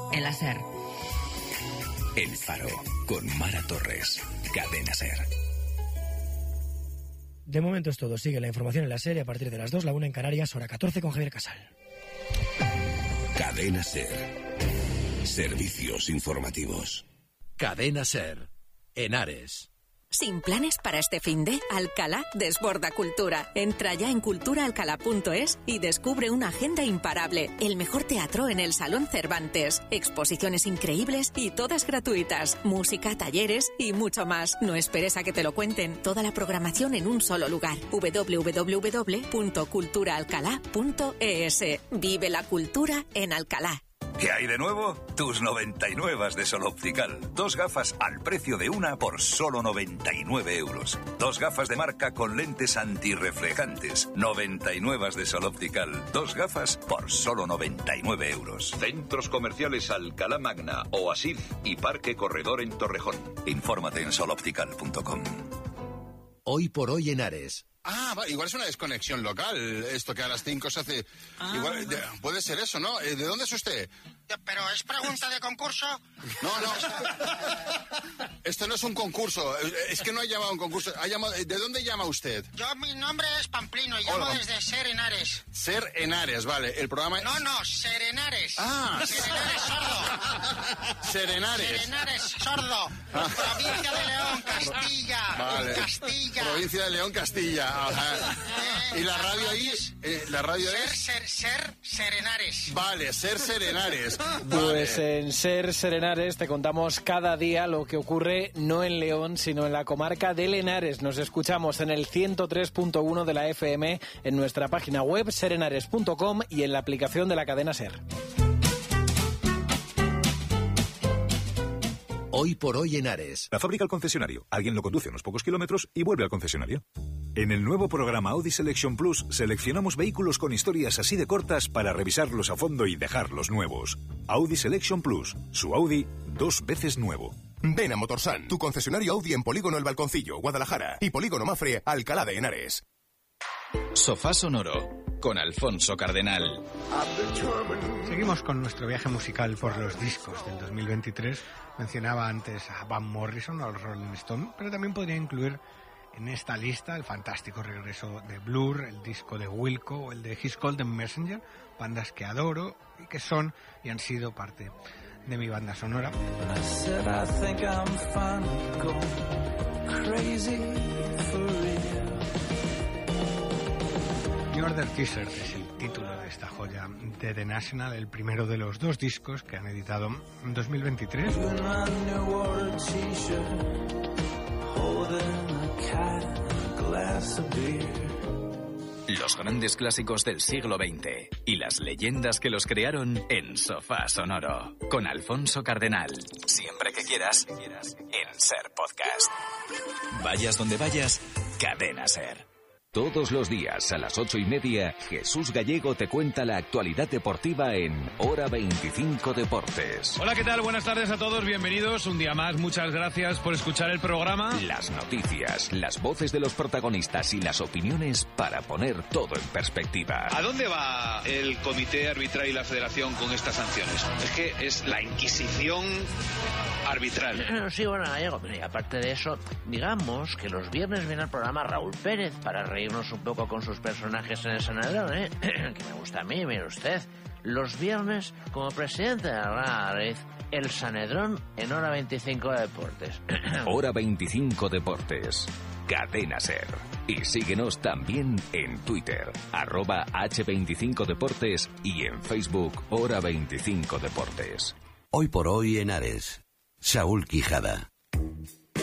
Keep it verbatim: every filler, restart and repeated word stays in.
en la SER. El Faro, con Mara Torres. Cadena SER. De momento es todo. Sigue la información en la SER a partir de las dos, la una en Canarias, hora catorce con Javier Casal. Cadena SER. Servicios informativos. Cadena SER. Henares. Sin planes para este finde, Alcalá desborda cultura. Entra ya en cultura alcalá punto es y descubre una agenda imparable. El mejor teatro en el Salón Cervantes. Exposiciones increíbles y todas gratuitas. Música, talleres y mucho más. No esperes a que te lo cuenten. Toda la programación en un solo lugar. doble u doble u doble u punto cultura alcalá punto es. Vive la cultura en Alcalá. ¿Qué hay de nuevo? Tus noventa y nueve de Sol Optical. Dos gafas al precio de una por solo noventa y nueve euros. Dos gafas de marca con lentes antirreflejantes. noventa y nueve de Sol Optical. Dos gafas por solo noventa y nueve euros. Centros comerciales Alcalá Magna, Oasis y Parque Corredor en Torrejón. Infórmate en sol optical punto com. Hoy por hoy Henares. Ah, vale, igual es una desconexión local, esto que a las cinco se hace... Ah, igual, de, puede ser eso, ¿no? ¿De dónde es usted? ¿Pero es pregunta de concurso? No, no. Esto no es un concurso, es que no ha llamado un concurso. Ha llamado, ¿de dónde llama usted? Yo, mi nombre es Pamplino y llamo Hola. desde Ser Henares. Ser Henares, vale, el programa... No, no, Serenares. Ah. Serenares sordo. Serenares. Serenares sordo. Ah. Provincia de León, Castilla. Vale. Castilla. Provincia de León, Castilla. Ajá. Eh, ¿Y la radio ahí? Eh, ¿La radio ser, es? Ser, ser, Serenares. Vale, Ser Serenares. Pues en Ser Serenares te contamos cada día lo que ocurre no en León, sino en la comarca de Henares. Nos escuchamos en el ciento tres punto uno de la F M, en nuestra página web serenares punto com y en la aplicación de la cadena SER. Hoy por hoy Henares. La fábrica al concesionario. Alguien lo conduce unos pocos kilómetros y vuelve al concesionario. En el nuevo programa Audi Selection Plus seleccionamos vehículos con historias así de cortas para revisarlos a fondo y dejarlos nuevos. Audi Selection Plus. Su Audi dos veces nuevo. Ven a Motorsan, tu concesionario Audi en Polígono El Balconcillo, Guadalajara, y Polígono Mafre, Alcalá de Henares. Sofá Sonoro, con Alfonso Cardenal. Seguimos con nuestro viaje musical por los discos del dos mil veintitrés. Mencionaba antes a Van Morrison o a los Rolling Stones, pero también podría incluir en esta lista el fantástico regreso de Blur, el disco de Wilco o el de His Golden Messenger, bandas que adoro y que son y han sido parte de mi banda sonora. New Order T-shirt es el título de esta joya de The National, el primero de los dos discos que han editado en dos mil veintitrés. Los grandes clásicos del siglo veinte y las leyendas que los crearon en Sofá Sonoro, con Alfonso Cardenal. Siempre que quieras, en SER Podcast. Vayas donde vayas, Cadena SER. Todos los días a las ocho y media, Jesús Gallego te cuenta la actualidad deportiva en Hora veinticinco Deportes. Hola, ¿qué tal? Buenas tardes a todos, bienvenidos un día más. Muchas gracias por escuchar el programa. Las noticias, las voces de los protagonistas y las opiniones para poner todo en perspectiva. ¿A dónde va el comité arbitral y la federación con estas sanciones? Es que es la Inquisición arbitral. Sí, bueno, Gallego, pero y aparte de eso, digamos que los viernes viene al programa Raúl Pérez para reírnos un poco con sus personajes en el Sanedrón, ¿eh? Que me gusta a mí, mire usted. Los viernes, como presidente de la Real Madrid, el Sanedrón en Hora veinticinco de Deportes. Hora veinticinco Deportes. Cadena SER. Y síguenos también en Twitter, arroba hache veinticinco Deportes y en Facebook, Hora veinticinco Deportes. Hoy por hoy Henares. Saúl Quijada.